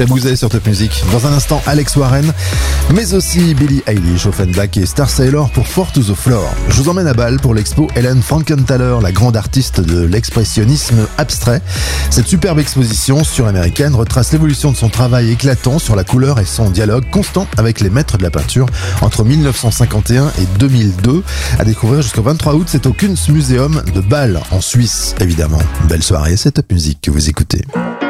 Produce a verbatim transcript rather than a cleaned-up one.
Jabouset sur Top Music. Dans un instant, Alex Warren, mais aussi Billie Eilish, Offenbach et Star Sailor pour Four to the Floor. Je vous emmène à Bâle pour l'expo Helen Frankenthaler, la grande artiste de l'expressionnisme abstrait. Cette superbe exposition suraméricaine retrace l'évolution de son travail éclatant sur la couleur et son dialogue constant avec les maîtres de la peinture entre mille neuf cent cinquante et un et deux mille deux. À découvrir jusqu'au vingt-trois août, c'est au Kunstmuseum de Bâle, en Suisse, évidemment. Belle soirée, c'est Top Music que vous écoutez.